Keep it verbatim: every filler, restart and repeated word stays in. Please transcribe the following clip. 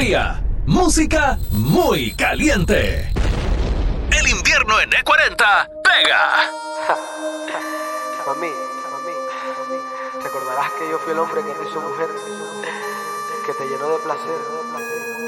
fría, música muy caliente. El invierno en E cuarenta pega. Mami, mami, mami, te acordarás que yo fui el hombre que te hizo mujer, que te llenó de placer.